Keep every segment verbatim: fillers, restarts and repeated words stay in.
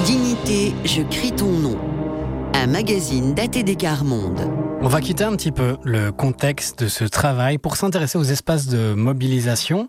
Dignité, je crie ton nom. Un magazine d'A T D Quart Monde. On va quitter un petit peu le contexte de ce travail pour s'intéresser aux espaces de mobilisation.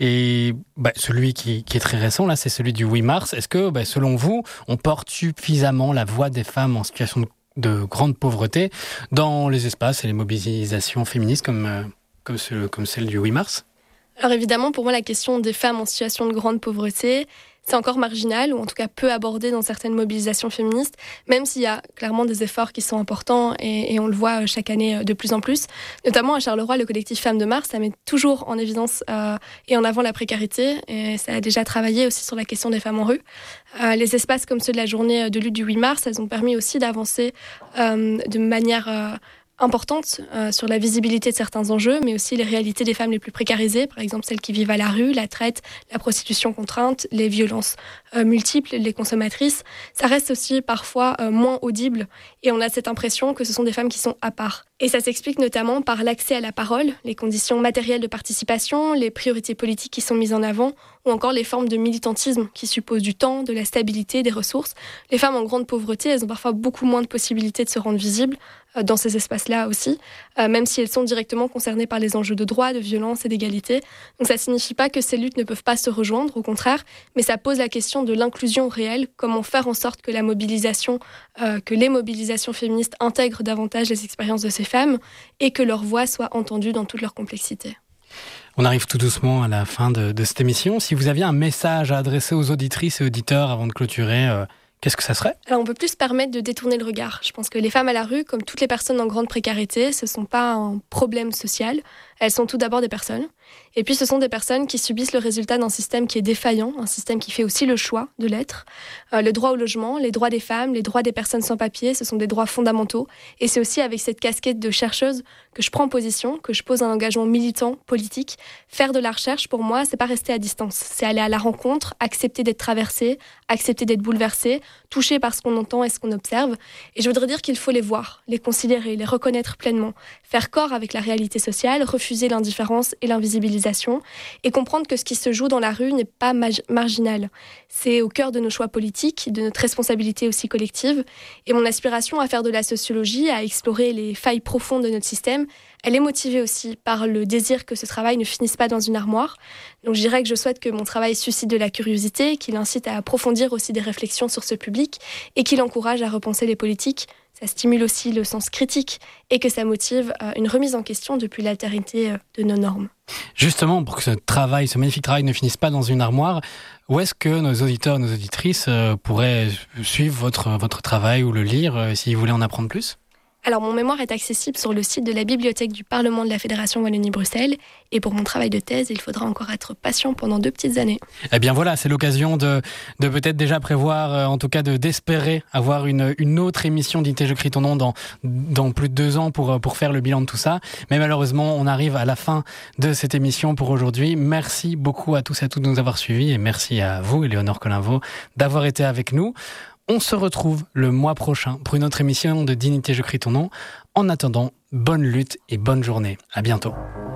Et bah, celui qui, qui est très récent, là, c'est celui du huit mars. Est-ce que, bah, selon vous, on porte suffisamment la voix des femmes en situation de, de grande pauvreté dans les espaces et les mobilisations féministes comme, euh, comme, ce, comme celle du huit mars ? Alors évidemment, pour moi, la question des femmes en situation de grande pauvreté, c'est encore marginal, ou en tout cas peu abordé dans certaines mobilisations féministes, même s'il y a clairement des efforts qui sont importants et, et on le voit chaque année de plus en plus. Notamment à Charleroi, le collectif Femmes de Mars, ça met toujours en évidence euh, et en avant la précarité, et ça a déjà travaillé aussi sur la question des femmes en rue. Euh, les espaces comme ceux de la journée de lutte du huit mars, elles ont permis aussi d'avancer euh, de manière... Euh, importante euh, sur la visibilité de certains enjeux, mais aussi les réalités des femmes les plus précarisées, par exemple celles qui vivent à la rue, la traite, la prostitution contrainte, les violences euh, multiples, les consommatrices. Ça reste aussi parfois euh, moins audible et on a cette impression que ce sont des femmes qui sont à part. Et ça s'explique notamment par l'accès à la parole, les conditions matérielles de participation, les priorités politiques qui sont mises en avant, ou encore les formes de militantisme qui supposent du temps, de la stabilité, des ressources. Les femmes en grande pauvreté, elles ont parfois beaucoup moins de possibilités de se rendre visibles euh, dans ces espaces-là aussi, euh, même si elles sont directement concernées par les enjeux de droit, de violence et d'égalité. Donc ça ne signifie pas que ces luttes ne peuvent pas se rejoindre, au contraire, mais ça pose la question de l'inclusion réelle, comment faire en sorte que la mobilisation, euh, que les mobilisations féministes intègrent davantage les expériences de ces femmes et que leur voix soit entendue dans toute leur complexité. On arrive tout doucement à la fin de, de cette émission. Si vous aviez un message à adresser aux auditrices et auditeurs avant de clôturer, euh, qu'est-ce que ça serait ? Alors on peut plus se permettre de détourner le regard. Je pense que les femmes à la rue, comme toutes les personnes en grande précarité, ce ne sont pas un problème social. Elles sont tout d'abord des personnes. Et puis ce sont des personnes qui subissent le résultat d'un système qui est défaillant, un système qui fait aussi le choix de l'être. Euh, le droit au logement, les droits des femmes, les droits des personnes sans papier, ce sont des droits fondamentaux. Et c'est aussi avec cette casquette de chercheuse que je prends position, que je pose un engagement militant, politique. Faire de la recherche, pour moi, c'est pas rester à distance. C'est aller à la rencontre, accepter d'être traversé, accepter d'être bouleversé, touché par ce qu'on entend et ce qu'on observe. Et je voudrais dire qu'il faut les voir, les considérer, les reconnaître pleinement, faire corps avec la réalité sociale, refuser l'indifférence et l'invisibilisation et comprendre que ce qui se joue dans la rue n'est pas mag- marginal. C'est au cœur de nos choix politiques, de notre responsabilité aussi collective. Et mon aspiration à faire de la sociologie, à explorer les failles profondes de notre système, elle est motivée aussi par le désir que ce travail ne finisse pas dans une armoire. Donc je dirais que je souhaite que mon travail suscite de la curiosité, qu'il incite à approfondir aussi des réflexions sur ce public et qu'il encourage à repenser les politiques. Ça stimule aussi le sens critique et que ça motive euh, une remise en question depuis l'altérité euh, de nos normes. Justement, pour que ce travail, ce magnifique travail ne finisse pas dans une armoire, où est-ce que nos auditeurs, nos auditrices euh, pourraient suivre votre, votre travail ou le lire euh, s'ils voulaient en apprendre plus ? Alors, mon mémoire est accessible sur le site de la Bibliothèque du Parlement de la Fédération Wallonie-Bruxelles. Et pour mon travail de thèse, il faudra encore être patient pendant deux petites années. Eh bien voilà, c'est l'occasion de, de peut-être déjà prévoir, euh, en tout cas de, d'espérer avoir une, une autre émission d'I T Je crie ton nom dans, dans plus de deux ans pour, pour faire le bilan de tout ça. Mais malheureusement, on arrive à la fin de cette émission pour aujourd'hui. Merci beaucoup à tous et à toutes de nous avoir suivis. Et merci à vous, Éléonore Colinvaux, d'avoir été avec nous. On se retrouve le mois prochain pour une autre émission de Dignité, je crie ton nom. En attendant, bonne lutte et bonne journée. À bientôt.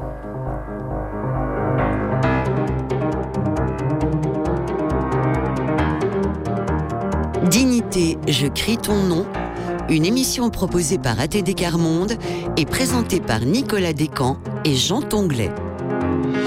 Dignité, je crie ton nom. Une émission proposée par A T D Quart Monde et présentée par Nicolas Descamps et Jean Tonglet.